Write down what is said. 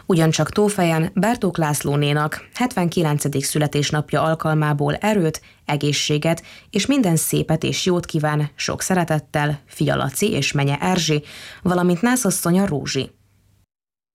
Ugyancsak Tófejen Bertók Lászlónénak 79. születésnapja alkalmából erőt, egészséget és minden szépet és jót kíván sok szeretettel fia Laci és menye Erzsi, valamint nászasszonya Rózsi.